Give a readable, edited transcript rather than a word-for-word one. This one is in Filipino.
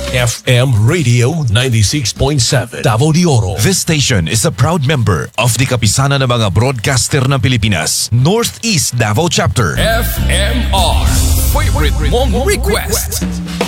FM Radio 96.7 Davao de Oro. This station is a proud member of the Kapisanan ng mga Broadcaster ng Pilipinas, Northeast Davao Chapter. FMR Favorite Mong Request.